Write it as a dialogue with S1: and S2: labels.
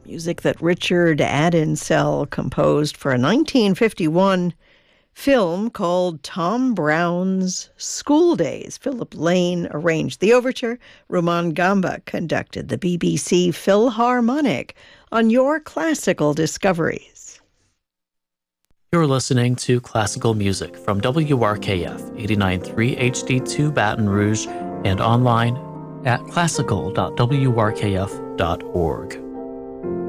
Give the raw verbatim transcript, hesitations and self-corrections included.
S1: music that Richard Addinsell composed for a nineteen fifty-one film called Tom Brown's School Days. Philip Lane arranged the overture. Rumaan Gamba conducted the B B C Philharmonic on Your Classical Discoveries.
S2: You're listening to classical music from W R K F eighty-nine point three H D two Baton Rouge and online at classical dot w r k f dot org.